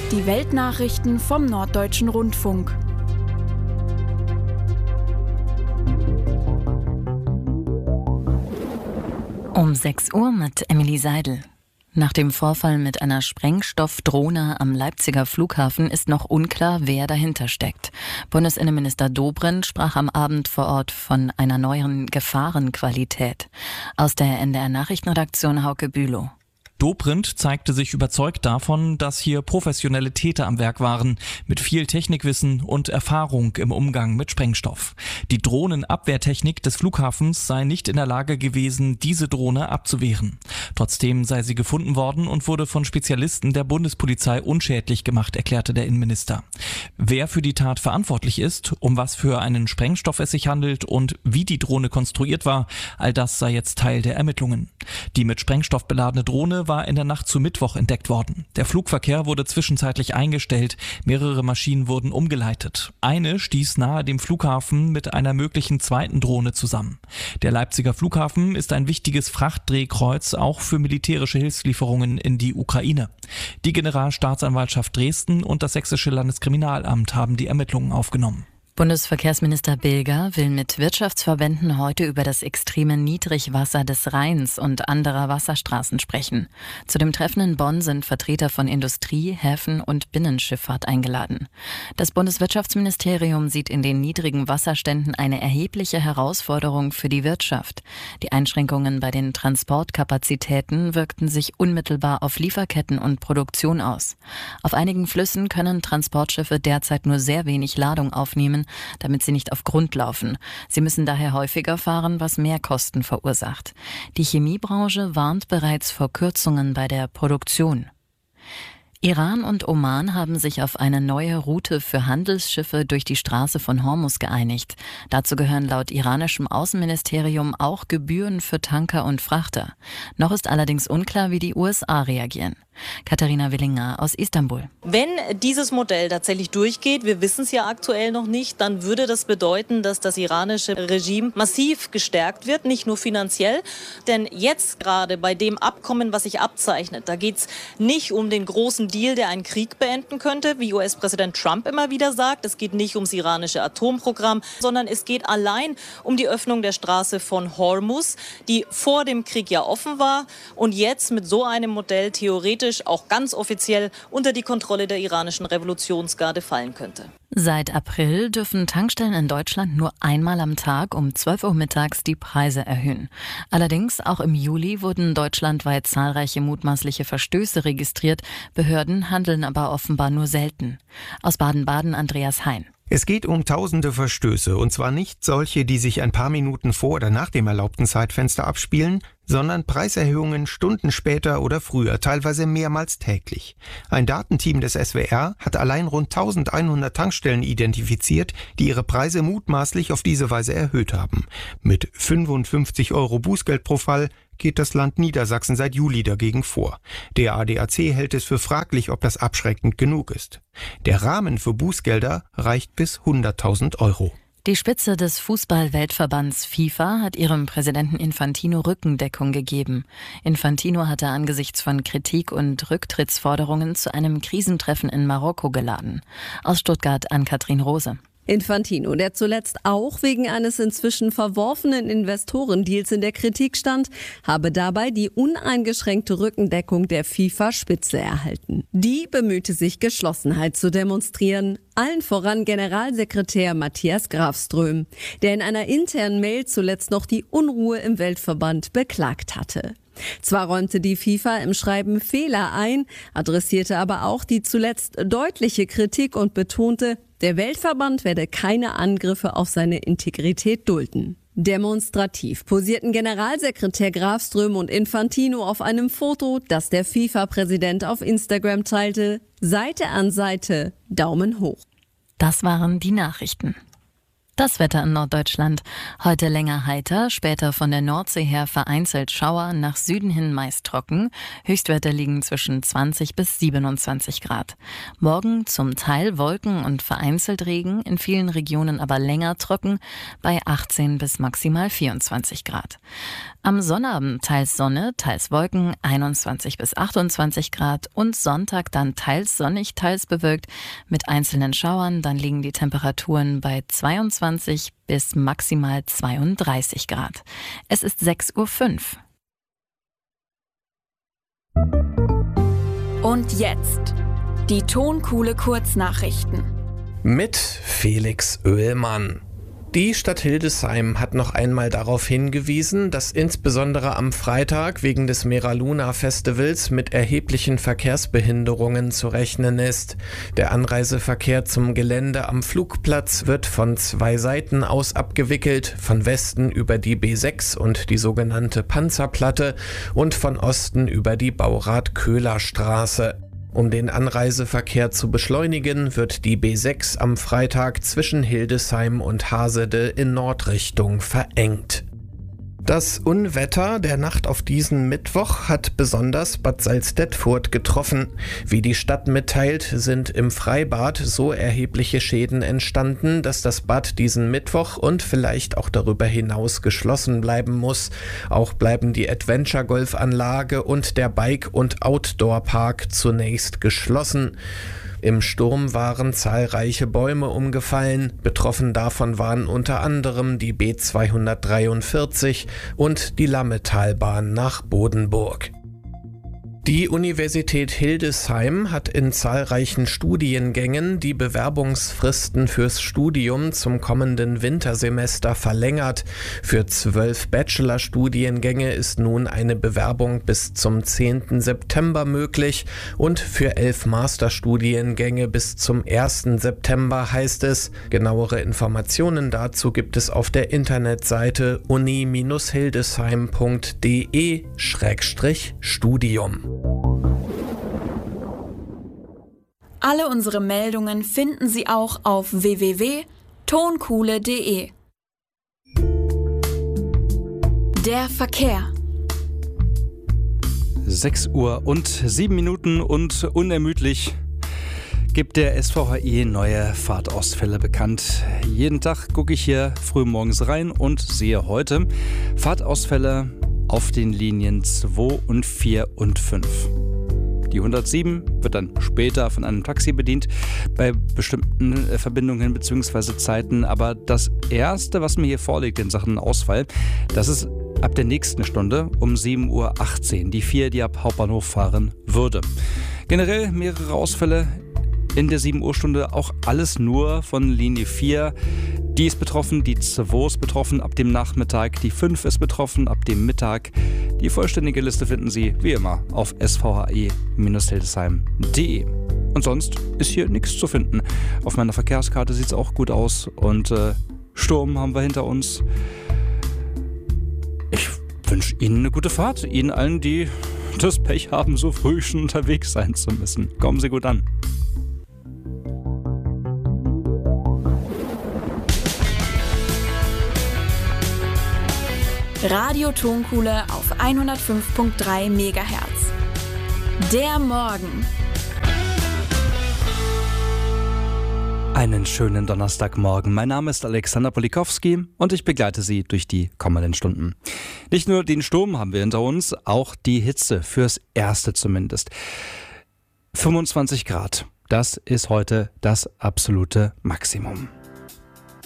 Die Weltnachrichten vom Norddeutschen Rundfunk. Um 6 Uhr mit Emily Seidel. Nach dem Vorfall mit einer Sprengstoffdrohne am Leipziger Flughafen ist noch unklar, wer dahinter steckt. Bundesinnenminister Dobrindt sprach am Abend vor Ort von einer neuen Gefahrenqualität. Aus der NDR-Nachrichtenredaktion Hauke Bülow. Dobrindt zeigte sich überzeugt davon, dass hier professionelle Täter am Werk waren, mit viel Technikwissen und Erfahrung im Umgang mit Sprengstoff. Die Drohnenabwehrtechnik des Flughafens sei nicht in der Lage gewesen, diese Drohne abzuwehren. Trotzdem sei sie gefunden worden und wurde von Spezialisten der Bundespolizei unschädlich gemacht, erklärte der Innenminister. Wer für die Tat verantwortlich ist, um was für einen Sprengstoff es sich handelt und wie die Drohne konstruiert war, all das sei jetzt Teil der Ermittlungen. Die mit Sprengstoff beladene Drohne war in der Nacht zu Mittwoch entdeckt worden. Der Flugverkehr wurde zwischenzeitlich eingestellt, mehrere Maschinen wurden umgeleitet. Eine stieß nahe dem Flughafen mit einer möglichen zweiten Drohne zusammen. Der Leipziger Flughafen ist ein wichtiges Frachtdrehkreuz auch für militärische Hilfslieferungen in die Ukraine. Die Generalstaatsanwaltschaft Dresden und das Sächsische Landeskriminalamt haben die Ermittlungen aufgenommen. Bundesverkehrsminister Bilger will mit Wirtschaftsverbänden heute über das extreme Niedrigwasser des Rheins und anderer Wasserstraßen sprechen. Zu dem Treffen in Bonn sind Vertreter von Industrie, Häfen und Binnenschifffahrt eingeladen. Das Bundeswirtschaftsministerium sieht in den niedrigen Wasserständen eine erhebliche Herausforderung für die Wirtschaft. Die Einschränkungen bei den Transportkapazitäten wirkten sich unmittelbar auf Lieferketten und Produktion aus. Auf einigen Flüssen können Transportschiffe derzeit nur sehr wenig Ladung aufnehmen, damit sie nicht auf Grund laufen. Sie müssen daher häufiger fahren, was mehr Kosten verursacht. Die Chemiebranche warnt bereits vor Kürzungen bei der Produktion. Iran und Oman haben sich auf eine neue Route für Handelsschiffe durch die Straße von Hormuz geeinigt. Dazu gehören laut iranischem Außenministerium auch Gebühren für Tanker und Frachter. Noch ist allerdings unklar, wie die USA reagieren. Katharina Willinger aus Istanbul. Wenn dieses Modell tatsächlich durchgeht, wir wissen es ja aktuell noch nicht, dann würde das bedeuten, dass das iranische Regime massiv gestärkt wird, nicht nur finanziell. Denn jetzt gerade bei dem Abkommen, was sich abzeichnet, da geht es nicht um den großen Deal, der einen Krieg beenden könnte, wie US-Präsident Trump immer wieder sagt. Es geht nicht ums iranische Atomprogramm, sondern es geht allein um die Öffnung der Straße von Hormuz, die vor dem Krieg ja offen war und jetzt mit so einem Modell theoretisch auch ganz offiziell unter die Kontrolle der iranischen Revolutionsgarde fallen könnte. Seit April dürfen Tankstellen in Deutschland nur einmal am Tag um 12 Uhr mittags die Preise erhöhen. Allerdings auch im Juli wurden deutschlandweit zahlreiche mutmaßliche Verstöße registriert. Behörden handeln aber offenbar nur selten. Aus Baden-Baden Andreas Hein. Es geht um tausende Verstöße, und zwar nicht solche, die sich ein paar Minuten vor oder nach dem erlaubten Zeitfenster abspielen, sondern Preiserhöhungen Stunden später oder früher, teilweise mehrmals täglich. Ein Datenteam des SWR hat allein rund 1100 Tankstellen identifiziert, die ihre Preise mutmaßlich auf diese Weise erhöht haben. Mit 55 € Bußgeld pro Fall geht das Land Niedersachsen seit Juli dagegen vor. Der ADAC hält es für fraglich, ob das abschreckend genug ist. Der Rahmen für Bußgelder reicht bis 100.000 €. Die Spitze des Fußball-Weltverbands FIFA hat ihrem Präsidenten Infantino Rückendeckung gegeben. Infantino hatte angesichts von Kritik und Rücktrittsforderungen zu einem Krisentreffen in Marokko geladen. Aus Stuttgart Ann-Kathrin Rose. Infantino, der zuletzt auch wegen eines inzwischen verworfenen Investorendeals in der Kritik stand, habe dabei die uneingeschränkte Rückendeckung der FIFA-Spitze erhalten. Die bemühte sich, Geschlossenheit zu demonstrieren, allen voran Generalsekretär Matthias Grafström, der in einer internen Mail zuletzt noch die Unruhe im Weltverband beklagt hatte. Zwar räumte die FIFA im Schreiben Fehler ein, adressierte aber auch die zuletzt deutliche Kritik und betonte, der Weltverband werde keine Angriffe auf seine Integrität dulden. Demonstrativ posierten Generalsekretär Grafström und Infantino auf einem Foto, das der FIFA-Präsident auf Instagram teilte. Seite an Seite, Daumen hoch. Das waren die Nachrichten. Das Wetter in Norddeutschland. Heute länger heiter, später von der Nordsee her vereinzelt Schauer, nach Süden hin meist trocken. Höchstwerte liegen zwischen 20 bis 27 Grad. Morgen zum Teil Wolken und vereinzelt Regen, in vielen Regionen aber länger trocken, bei 18 bis maximal 24 Grad. Am Sonnabend teils Sonne, teils Wolken, 21 bis 28 Grad und Sonntag dann teils sonnig, teils bewölkt mit einzelnen Schauern. Dann liegen die Temperaturen bei 22 bis maximal 32 Grad. Es ist 6:05 Uhr. Und jetzt die Tonkuhle Kurznachrichten. Mit Felix Oehlmann. Die Stadt Hildesheim hat noch einmal darauf hingewiesen, dass insbesondere am Freitag wegen des Mera-Luna-Festivals mit erheblichen Verkehrsbehinderungen zu rechnen ist. Der Anreiseverkehr zum Gelände am Flugplatz wird von 2 Seiten aus abgewickelt, von Westen über die B6 und die sogenannte Panzerplatte und von Osten über die Baurath-Köhler-Straße. Um den Anreiseverkehr zu beschleunigen, wird die B6 am Freitag zwischen Hildesheim und Hasede in Nordrichtung verengt. Das Unwetter der Nacht auf diesen Mittwoch hat besonders Bad Salzdetfurt getroffen. Wie die Stadt mitteilt, sind im Freibad so erhebliche Schäden entstanden, dass das Bad diesen Mittwoch und vielleicht auch darüber hinaus geschlossen bleiben muss. Auch bleiben die Adventure-Golfanlage und der Bike- und Outdoor-Park zunächst geschlossen. Im Sturm waren zahlreiche Bäume umgefallen. Betroffen davon waren unter anderem die B243 und die Lammetalbahn nach Bodenburg. Die Universität Hildesheim hat in zahlreichen Studiengängen die Bewerbungsfristen fürs Studium zum kommenden Wintersemester verlängert. Für 12 Bachelorstudiengänge ist nun eine Bewerbung bis zum 10. September möglich und für 11 Masterstudiengänge bis zum 1. September heißt es. Genauere Informationen dazu gibt es auf der Internetseite uni-hildesheim.de/Studium. Alle unsere Meldungen finden Sie auch auf www.tonkuhle.de. Der Verkehr. 6:07 und unermüdlich gibt der SVHI neue Fahrtausfälle bekannt. Jeden Tag gucke ich hier früh morgens rein und sehe heute Fahrtausfälle auf den Linien 2 und 4 und 5. Die 107 wird dann später von einem Taxi bedient bei bestimmten Verbindungen bzw. Zeiten. Aber das Erste, was mir hier vorliegt in Sachen Ausfall, das ist ab der nächsten Stunde um 7:18 Uhr die 4, die ab Hauptbahnhof fahren würde. Generell mehrere Ausfälle in der 7 Uhr Stunde, auch alles nur von Linie 4. Die ist betroffen, die 2 ist betroffen ab dem Nachmittag, die 5 ist betroffen ab dem Mittag. Die vollständige Liste finden Sie wie immer auf svhi-hildesheim.de. Und sonst ist hier nichts zu finden. Auf meiner Verkehrskarte sieht es auch gut aus und Sturm haben wir hinter uns. Ich wünsche Ihnen eine gute Fahrt, Ihnen allen, die das Pech haben, so früh schon unterwegs sein zu müssen. Kommen Sie gut an. Radio Tonkuhle auf 105.3 MHz. Der Morgen. Einen schönen Donnerstagmorgen. Mein Name ist Alexander Polikowski und ich begleite Sie durch die kommenden Stunden. Nicht nur den Sturm haben wir hinter uns, auch die Hitze, fürs Erste zumindest. 25 Grad, das ist heute das absolute Maximum.